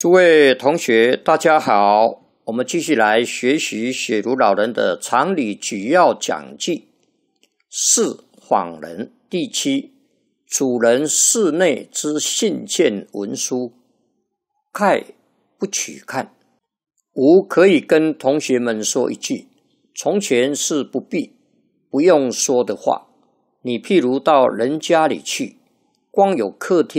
诸位同学，大家好，我们继续来学习雪茹老人的常理举要讲记四访人第七，主人室内之信件文书，概不取看。吾可以跟同学们说一句，从前是不用说的话。你譬如到人家里去，光有客厅